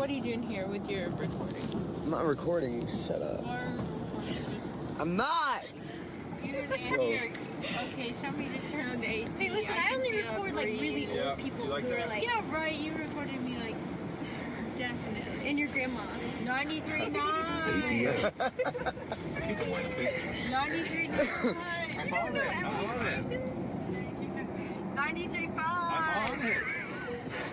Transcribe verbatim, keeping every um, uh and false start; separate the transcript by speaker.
Speaker 1: what are you doing here with your recording?
Speaker 2: I'm not recording. Shut up. I'm not.
Speaker 1: You're Andy. Okay, somebody just turn on the A C.
Speaker 3: Hey, listen, I, I only record like really old
Speaker 4: Yeah,
Speaker 3: people
Speaker 4: like
Speaker 3: who
Speaker 4: that?
Speaker 3: are like.
Speaker 1: Yeah, right. You recorded me like definitely.
Speaker 3: And your grandma.
Speaker 1: ninety-three point nine. ninety-three point nine.
Speaker 3: You don't know L A stations?
Speaker 1: ninety-three point five.
Speaker 4: I'm on it.